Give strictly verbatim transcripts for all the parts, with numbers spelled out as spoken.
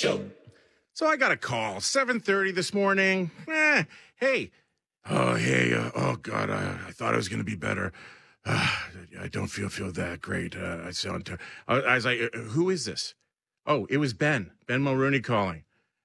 Show. So I got a call, seven thirty this morning. Eh, hey. Oh, hey. Uh, oh, God. I, I thought I was going to be better. Uh, I don't feel feel that great. Uh, I sound. Ter- I, I was like, uh, who is this? Oh, it was Ben. Ben Mulrooney calling.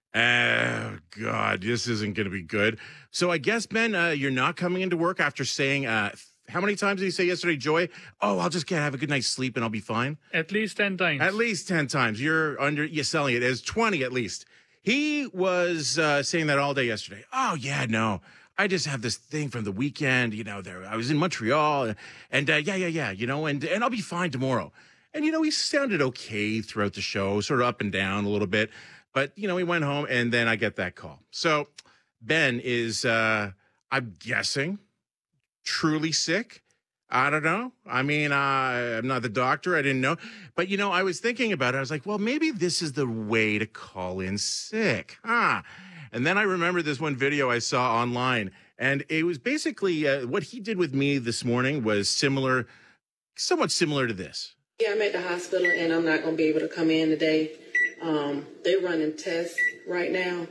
Oh, God. This isn't going to be good. So I guess, Ben, uh, you're not coming into work after saying, uh, how many times did you say yesterday, Joy? Oh, I'll just get have a good night's sleep and I'll be fine. At least ten times. At least ten times. You're under. You're selling it as twenty at least. He was uh, saying that all day yesterday. Oh yeah, no, I just have this thing from the weekend. You know, there I was in Montreal, and, and uh, yeah, yeah, yeah. You know, and and I'll be fine tomorrow. And you know, he sounded okay throughout the show, sort of up and down a little bit. But you know, he went home, and then I get that call. So Ben is, uh, I'm guessing, truly sick. I don't know. I mean, uh, I'm not the doctor. I didn't know. But, you know, I was thinking about it. I was like, well, maybe this is the way to call in sick. Huh? And then I remember this one video I saw online. And it was basically uh, what he did with me this morning was similar, somewhat similar to this. Yeah, I'm at the hospital, and I'm not going to be able to come in today. Um, they're running tests right now.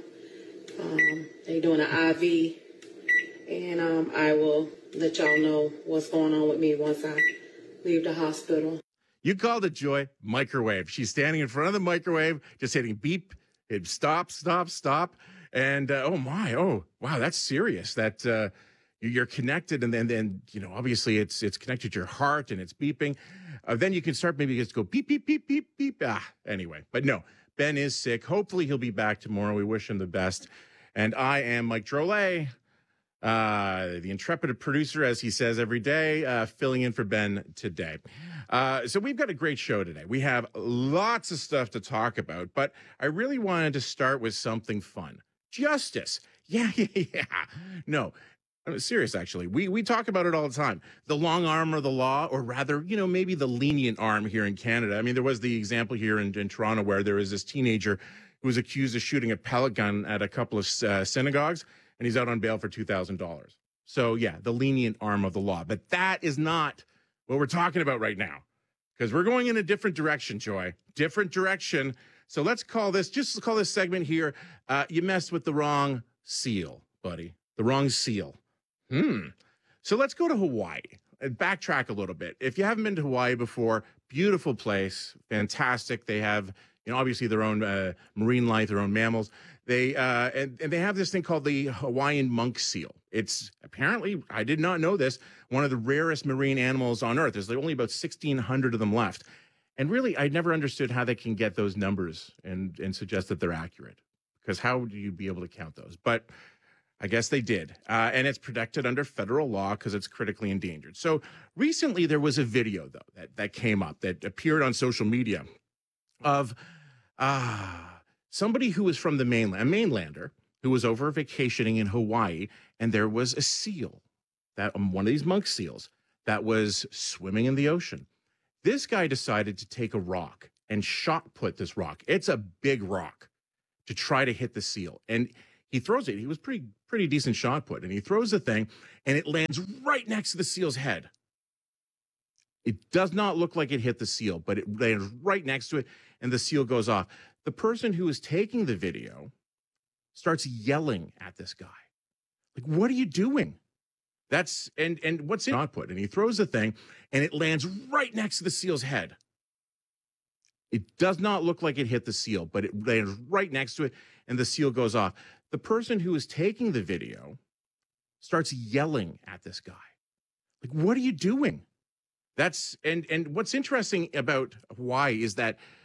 Um, they're doing an I V. And um, I will let y'all know what's going on with me once I leave the hospital. You called it, Joy, microwave. She's standing in front of the microwave, just hitting beep, it stop, stop, stop. And, uh, oh, my, oh, wow, that's serious. That uh, you're connected, and then, then you know, obviously it's it's connected to your heart, and it's beeping. Uh, then you can start maybe just go beep, beep, beep, beep, beep. Ah, anyway, but no, Ben is sick. Hopefully he'll be back tomorrow. We wish him the best. And I am Mike Drolet. Uh, the intrepid producer, as he says every day, uh, filling in for Ben today. Uh, so we've got a great show today. We have lots of stuff to talk about, but I really wanted to start with something fun. Justice. Yeah, yeah, yeah. No, I'm serious, actually. We, we talk about it all the time. The long arm of the law, or rather, you know, maybe the lenient arm here in Canada. I mean, there was the example here in, in Toronto where there was this teenager who was accused of shooting a pellet gun at a couple of uh, synagogues. And he's out on bail for two thousand dollars. So, yeah, the lenient arm of the law. But that is not what we're talking about right now, because we're going in a different direction, Joy. Different direction. So let's call this, just call this segment here, uh, you messed with the wrong seal, buddy. The wrong seal. Hmm. So let's go to Hawaii and backtrack a little bit. If you haven't been to Hawaii before, beautiful place, fantastic. They have, you know, obviously their own uh, marine life, their own mammals. They uh, and, and they have this thing called the Hawaiian monk seal. It's apparently, I did not know this, one of the rarest marine animals on Earth. There's like only about sixteen hundred of them left. And really, I never understood how they can get those numbers and, and suggest that they're accurate. Because how would you be able to count those? But I guess they did. Uh, and it's protected under federal law because it's critically endangered. So recently, there was a video, though, that, that came up that appeared on social media of... ah. Uh, Somebody who was from the mainland, a mainlander, who was over vacationing in Hawaii, and there was a seal, that um, one of these monk seals, that was swimming in the ocean. This guy decided to take a rock and shot put this rock. It's a big rock to try to hit the seal. And he throws it. He was pretty, pretty decent shot put. And he throws the thing, and it lands right next to the seal's head. It does not look like it hit the seal, but it lands right next to it, and the seal goes off. The person who is taking the video starts yelling at this guy. Like, what are you doing? That's, and and what's in output? And he throws the thing, and it lands right next to the seal's head. It does not look like it hit the seal, but it lands right next to it, and the seal goes off. The person who is taking the video starts yelling at this guy. Like, what are you doing? That's, and and what's interesting about Hawaii is that